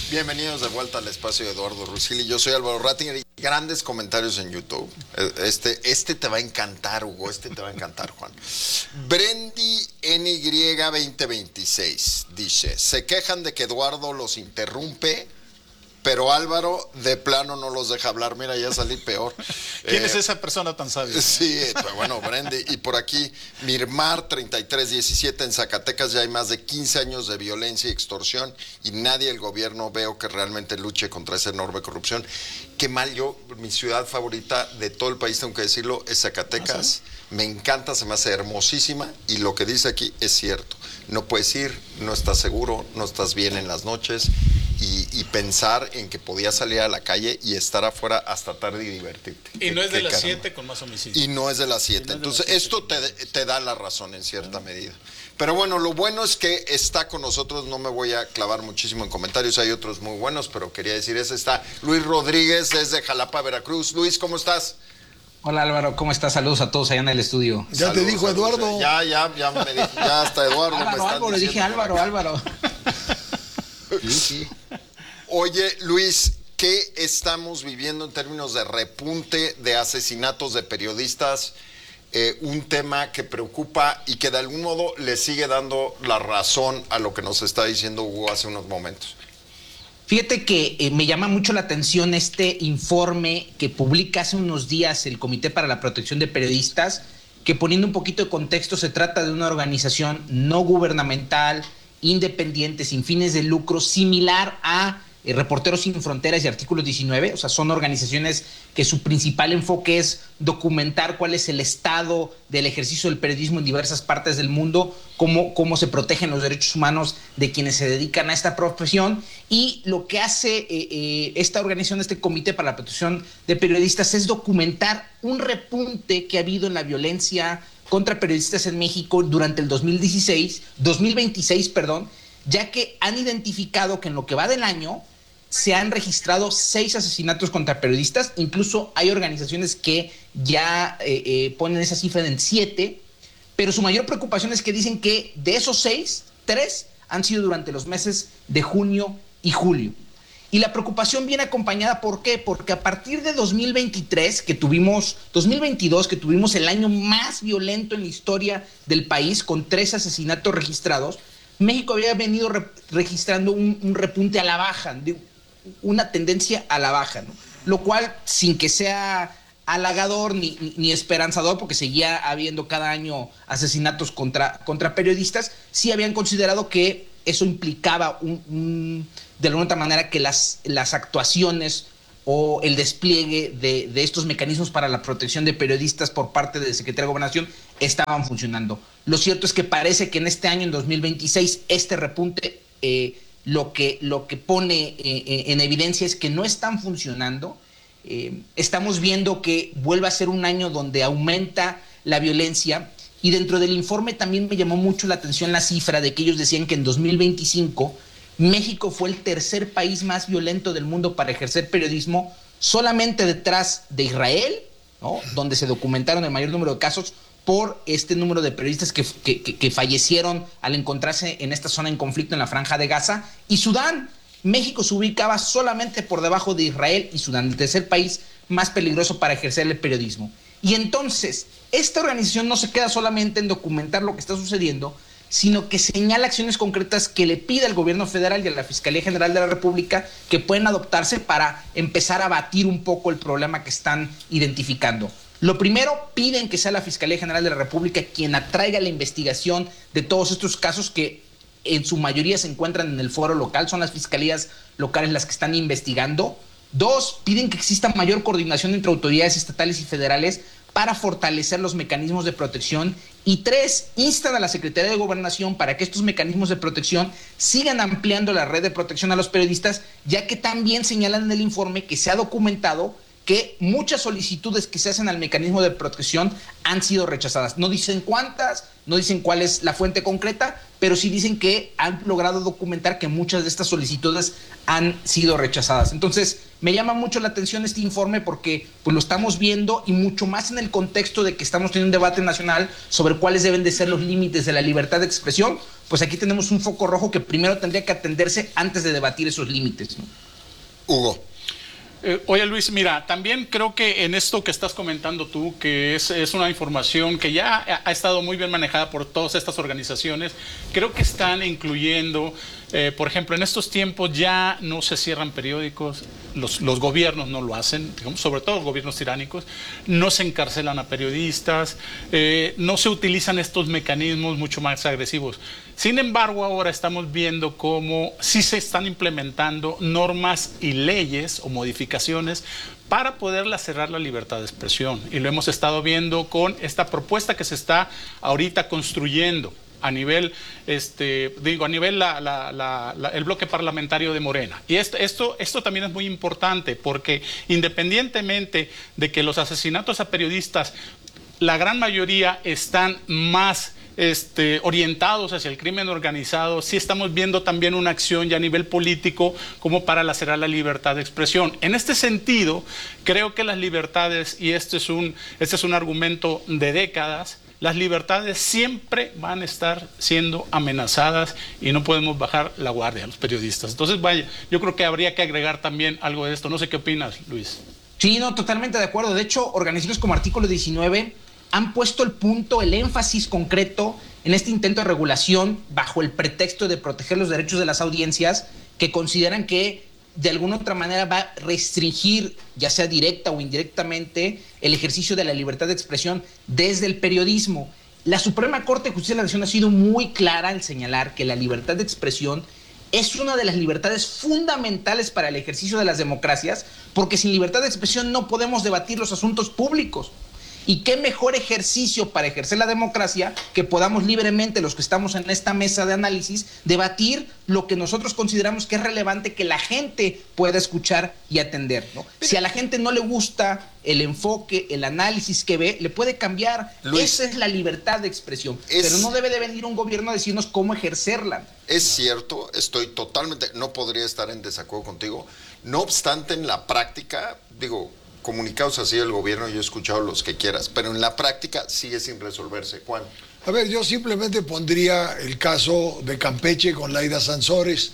Bienvenidos de vuelta al espacio de Eduardo Ruzzilli. Yo soy Álvaro Rattinger y grandes comentarios en YouTube. Este te va a encantar, Hugo. Este te va a encantar, Juan. Brendy NY 2026 dice: se quejan de que Eduardo los interrumpe, pero Álvaro de plano no los deja hablar. Mira, ya salí peor. ¿Quién es esa persona tan sabia? Sí, bueno, Brendy. Y por aquí, Mirmar 3317, en Zacatecas ya hay más de 15 años de violencia y extorsión y nadie el gobierno veo que realmente luche contra esa enorme corrupción. Qué mal, mi ciudad favorita de todo el país, tengo que decirlo, es Zacatecas. ¿Ah, sí? Me encanta, se me hace hermosísima y lo que dice aquí es cierto. No puedes ir, no estás seguro, no estás bien en las noches y pensar en que podías salir a la calle y estar afuera hasta tarde y divertirte. Y no es de las 7 con más homicidios. Y no es de las 7. Entonces, esto te da la razón en cierta medida. Pero bueno, lo bueno es que está con nosotros, no me voy a clavar muchísimo en comentarios, hay otros muy buenos, pero quería decir, está Luis Rodríguez desde Jalapa, Veracruz. Luis, ¿cómo estás? Hola Álvaro, ¿cómo estás? Saludos a todos allá en el estudio. Ya saludos, te dijo Eduardo. Ya me dijo, ya hasta Eduardo. Álvaro, le dije Álvaro. Sí. Oye, Luis, ¿qué estamos viviendo en términos de repunte de asesinatos de periodistas? Un tema que preocupa y que de algún modo le sigue dando la razón a lo que nos está diciendo Hugo hace unos momentos. Fíjate que me llama mucho la atención este informe que publica hace unos días el Comité para la Protección de Periodistas, que poniendo un poquito de contexto, se trata de una organización no gubernamental, independiente, sin fines de lucro, similar a Reporteros Sin Fronteras y Artículo 19, o sea, son organizaciones que su principal enfoque es documentar cuál es el estado del ejercicio del periodismo en diversas partes del mundo, cómo se protegen los derechos humanos de quienes se dedican a esta profesión, y lo que hace esta organización, este Comité para la Protección de Periodistas, es documentar un repunte que ha habido en la violencia contra periodistas en México durante el 2026, ya que han identificado que en lo que va del año se han registrado 6 asesinatos contra periodistas. Incluso hay organizaciones que ya ponen esa cifra en 7, pero su mayor preocupación es que dicen que de esos 6, 3 han sido durante los meses de junio y julio. Y la preocupación viene acompañada, ¿por qué? Porque a partir de 2022, que tuvimos el año más violento en la historia del país, con 3 asesinatos registrados, México había venido registrando un repunte a la baja, una tendencia a la baja, ¿no? Lo cual, sin que sea halagador ni esperanzador, porque seguía habiendo cada año asesinatos contra periodistas, sí habían considerado que eso implicaba de alguna otra manera que las actuaciones o el despliegue de estos mecanismos para la protección de periodistas por parte del Secretario de Gobernación estaban funcionando. Lo cierto es que parece que en este año, en 2026, este repunte lo que pone en evidencia es que no están funcionando. Estamos viendo que vuelve a ser un año donde aumenta la violencia, y dentro del informe también me llamó mucho la atención la cifra de que ellos decían que en 2025 México fue el tercer país más violento del mundo para ejercer periodismo, solamente detrás de Israel, ¿no?, donde se documentaron el mayor número de casos por este número de periodistas que fallecieron al encontrarse en esta zona en conflicto en la Franja de Gaza, y Sudán. México se ubicaba solamente por debajo de Israel y Sudán, el tercer país más peligroso para ejercer el periodismo. Y entonces, esta organización no se queda solamente en documentar lo que está sucediendo, sino que señala acciones concretas que le pide al gobierno federal y a la Fiscalía General de la República que pueden adoptarse para empezar a abatir un poco el problema que están identificando. Lo primero, piden que sea la Fiscalía General de la República quien atraiga la investigación de todos estos casos que en su mayoría se encuentran en el foro local, son las fiscalías locales las que están investigando. 2, piden que exista mayor coordinación entre autoridades estatales y federales para fortalecer los mecanismos de protección. Y 3, instan a la Secretaría de Gobernación para que estos mecanismos de protección sigan ampliando la red de protección a los periodistas, ya que también señalan en el informe que se ha documentado que muchas solicitudes que se hacen al mecanismo de protección han sido rechazadas. No dicen cuántas, no dicen cuál es la fuente concreta, pero sí dicen que han logrado documentar que muchas de estas solicitudes han sido rechazadas. Entonces, me llama mucho la atención este informe porque pues, lo estamos viendo y mucho más en el contexto de que estamos teniendo un debate nacional sobre cuáles deben de ser los límites de la libertad de expresión. Pues aquí tenemos un foco rojo que primero tendría que atenderse antes de debatir esos límites, ¿no? Hugo. Oye Luis, mira, también creo que en esto que estás comentando tú, que es una información que ya ha estado muy bien manejada por todas estas organizaciones, creo que están incluyendo, por ejemplo, en estos tiempos ya no se cierran periódicos, los gobiernos no lo hacen, digamos, sobre todo los gobiernos tiránicos, no se encarcelan a periodistas, no se utilizan estos mecanismos mucho más agresivos. Sin embargo, ahora estamos viendo cómo sí se están implementando normas y leyes o modificaciones para poderla cerrar la libertad de expresión. Y lo hemos estado viendo con esta propuesta que se está ahorita construyendo a nivel, a nivel el bloque parlamentario de Morena. Y esto también es muy importante porque independientemente de que los asesinatos a periodistas, la gran mayoría están más orientados hacia el crimen organizado, sí estamos viendo también una acción ya a nivel político como para lacerar la libertad de expresión. En este sentido, creo que las libertades, y este es un argumento de décadas, las libertades siempre van a estar siendo amenazadas y no podemos bajar la guardia a los periodistas. Entonces, vaya, yo creo que habría que agregar también algo de esto. No sé qué opinas, Luis. Sí, no, totalmente de acuerdo. De hecho, organizaciones como Artículo 19 han puesto el énfasis concreto en este intento de regulación bajo el pretexto de proteger los derechos de las audiencias, que consideran que de alguna otra manera va a restringir, ya sea directa o indirectamente, el ejercicio de la libertad de expresión desde el periodismo. La Suprema Corte de Justicia de la Nación ha sido muy clara al señalar que la libertad de expresión es una de las libertades fundamentales para el ejercicio de las democracias, porque sin libertad de expresión no podemos debatir los asuntos públicos. Y qué mejor ejercicio para ejercer la democracia que podamos libremente, los que estamos en esta mesa de análisis, debatir lo que nosotros consideramos que es relevante que la gente pueda escuchar y atender, ¿no? Si a la gente no le gusta el enfoque, el análisis que ve, le puede cambiar. Luis, esa es la libertad de expresión. Pero no debe de venir un gobierno a decirnos cómo ejercerla. Es cierto, estoy totalmente, no podría estar en desacuerdo contigo. No obstante, en la práctica, comunicados así del gobierno, yo he escuchado los que quieras, pero en la práctica sigue sin resolverse. Juan. A ver, yo simplemente pondría el caso de Campeche con Laida Sansores,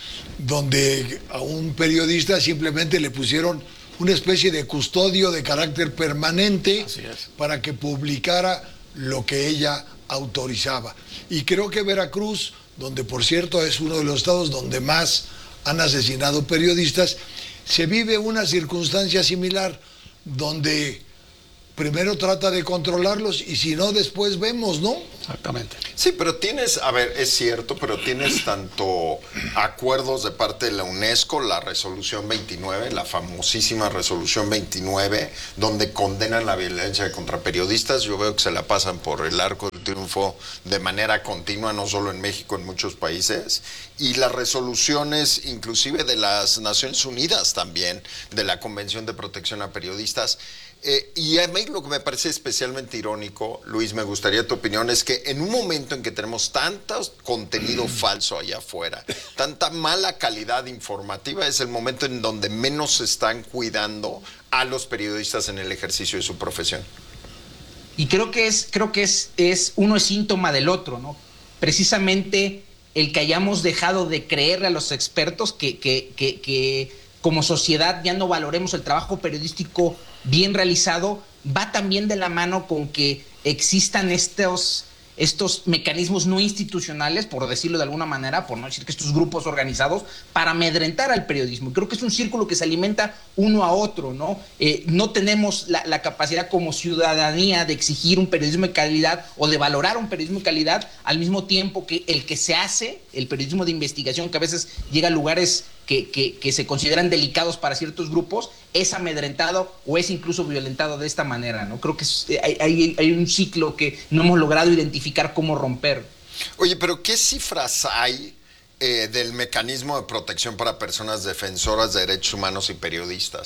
donde a un periodista simplemente le pusieron una especie de custodio de carácter permanente para que publicara lo que ella autorizaba. Y creo que Veracruz, donde por cierto es uno de los estados donde más han asesinado periodistas, se vive una circunstancia similar, donde primero trata de controlarlos y si no, después vemos, ¿no? Exactamente. Sí, pero es cierto, pero tienes tanto acuerdos de parte de la UNESCO, la resolución 29, la famosísima resolución 29, donde condenan la violencia contra periodistas. Yo veo que se la pasan por el arco del triunfo de manera continua, no solo en México, en muchos países. Y las resoluciones, inclusive de las Naciones Unidas también, de la Convención de Protección a Periodistas. Y a mí lo que me parece especialmente irónico, Luis, me gustaría tu opinión, es que en un momento en que tenemos tanto contenido falso allá afuera, tanta mala calidad informativa, es el momento en donde menos se están cuidando a los periodistas en el ejercicio de su profesión. Y creo que uno es síntoma del otro, ¿no? Precisamente el que hayamos dejado de creerle a los expertos, que como sociedad ya no valoremos el trabajo periodístico bien realizado, va también de la mano con que existan estos mecanismos no institucionales, por decirlo de alguna manera, por no decir que estos grupos organizados, para amedrentar al periodismo. Creo que es un círculo que se alimenta uno a otro, ¿no? No tenemos la capacidad como ciudadanía de exigir un periodismo de calidad o de valorar un periodismo de calidad al mismo tiempo que el que se hace, el periodismo de investigación, que a veces llega a lugares que se consideran delicados para ciertos grupos, es amedrentado o es incluso violentado de esta manera, ¿no? Creo que hay un ciclo que no hemos logrado identificar cómo romper. Oye, pero ¿qué cifras hay del mecanismo de protección para personas defensoras de derechos humanos y periodistas?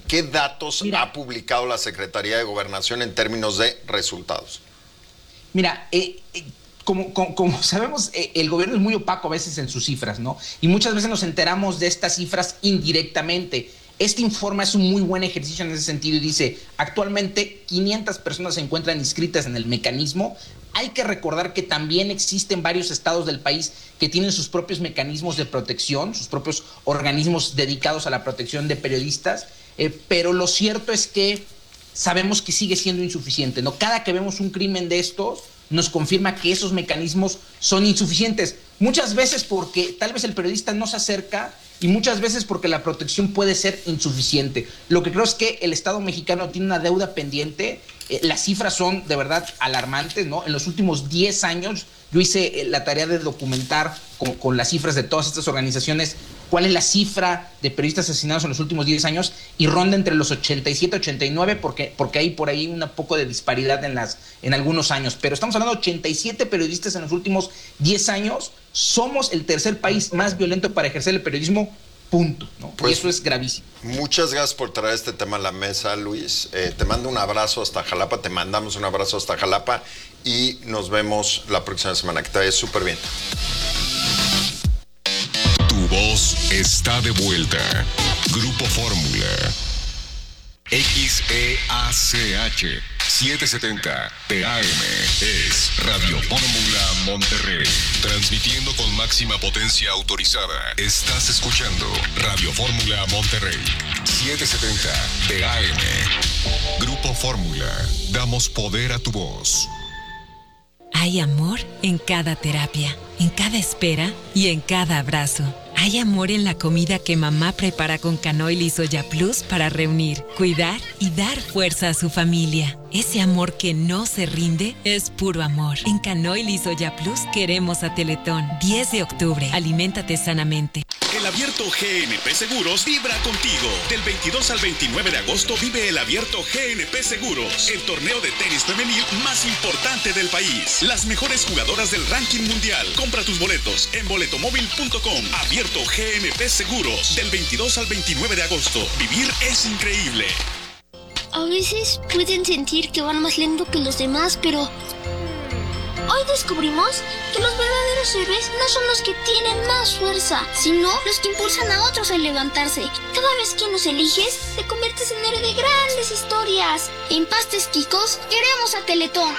¿Qué datos ha publicado la Secretaría de Gobernación en términos de resultados? Mira, como sabemos, el gobierno es muy opaco a veces en sus cifras, ¿no? Y muchas veces nos enteramos de estas cifras indirectamente. Este informe es un muy buen ejercicio en ese sentido y dice, actualmente 500 personas se encuentran inscritas en el mecanismo. Hay que recordar que también existen varios estados del país que tienen sus propios mecanismos de protección, sus propios organismos dedicados a la protección de periodistas, pero lo cierto es que sabemos que sigue siendo insuficiente, ¿no? Cada que vemos un crimen de estos, nos confirma que esos mecanismos son insuficientes. Muchas veces porque tal vez el periodista no se acerca y muchas veces porque la protección puede ser insuficiente. Lo que creo es que el Estado mexicano tiene una deuda pendiente. Las cifras son de verdad alarmantes, ¿no? En los últimos 10 años yo hice la tarea de documentar con las cifras de todas estas organizaciones cuál es la cifra de periodistas asesinados en los últimos 10 años y ronda entre los 87 y 89 porque hay por ahí un poco de disparidad en algunos años. Pero estamos hablando de 87 periodistas en los últimos 10 años. Somos el tercer país más violento para ejercer el periodismo, punto, ¿no? Pues, y eso es gravísimo. Muchas gracias por traer este tema a la mesa, Luis. Te mando un abrazo hasta Jalapa, te mandamos un abrazo hasta Jalapa y nos vemos la próxima semana. Que te vaya súper bien. Tu voz está de vuelta. Grupo Fórmula. XEACH 770 TAM es Radio Fórmula Monterrey. Transmitiendo con máxima potencia autorizada. Estás escuchando Radio Fórmula Monterrey 770 TAM. Grupo Fórmula. Damos poder a tu voz. Hay amor en cada terapia, en cada espera y en cada abrazo. Hay amor en la comida que mamá prepara con Canoil y Soya Plus para reunir, cuidar y dar fuerza a su familia. Ese amor que no se rinde es puro amor. En Canoil y Soya Plus queremos a Teletón. 10 de octubre. Aliméntate sanamente. El Abierto GNP Seguros vibra contigo. Del 22 al 29 de agosto vive el Abierto GNP Seguros, el torneo de tenis femenil más importante del país. Las mejores jugadoras del ranking mundial. Compra tus boletos en boletomóvil.com. Abierto GNP Seguros, del 22 al 29 de agosto. Vivir es increíble. A veces pueden sentir que van más lento que los demás, pero hoy descubrimos que los verdaderos héroes no son los que tienen más fuerza, sino los que impulsan a otros a levantarse. Cada vez que nos eliges, te conviertes en héroe de grandes historias. En Pastes Quicos, queremos a Teletón.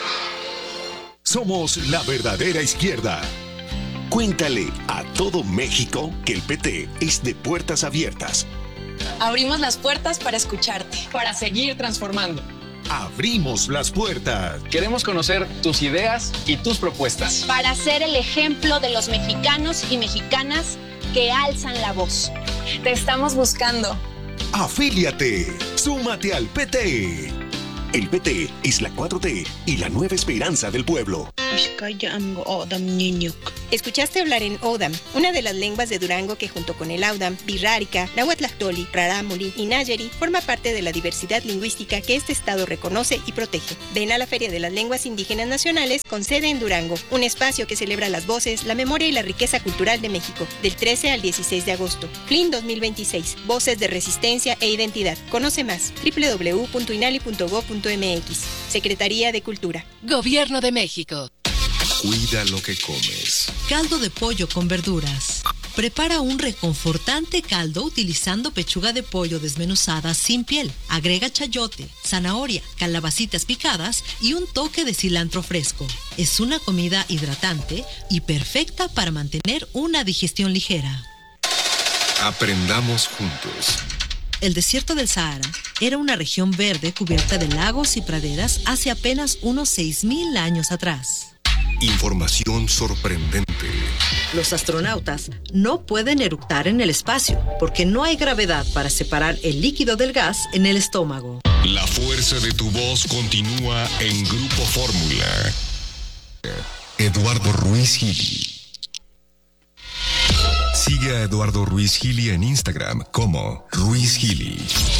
Somos la verdadera izquierda. Cuéntale a todo México que el PT es de puertas abiertas. Abrimos las puertas para escucharte, para seguir transformando. Abrimos las puertas. Queremos conocer tus ideas y tus propuestas. Para ser el ejemplo de los mexicanos y mexicanas que alzan la voz. Te estamos buscando. Afíliate. Súmate al PT. El PT es la 4T y la nueva esperanza del pueblo. Escuchaste hablar en Odam, una de las lenguas de Durango que junto con el Audam, Birrárica, Nahuatlactoli, Rarámuri y Nayeri forma parte de la diversidad lingüística que este estado reconoce y protege. Ven a la Feria de las Lenguas Indígenas Nacionales con sede en Durango, un espacio que celebra las voces, la memoria y la riqueza cultural de México, del 13 al 16 de agosto. FLIN 2026, Voces de Resistencia e Identidad. Conoce más, www.inali.gov.mx. Secretaría de Cultura. Gobierno de México. Cuida lo que comes. Caldo de pollo con verduras. Prepara un reconfortante caldo utilizando pechuga de pollo desmenuzada sin piel. Agrega chayote, zanahoria, calabacitas picadas y un toque de cilantro fresco. Es una comida hidratante y perfecta para mantener una digestión ligera. Aprendamos juntos. El desierto del Sahara era una región verde cubierta de lagos y praderas hace apenas unos 6,000 años atrás. Información sorprendente. Los astronautas no pueden eructar en el espacio porque no hay gravedad para separar el líquido del gas en el estómago. La fuerza de tu voz continúa en Grupo Fórmula. Eduardo Ruiz Gili. Sigue a Eduardo Ruiz Gili en Instagram como Ruiz Gili.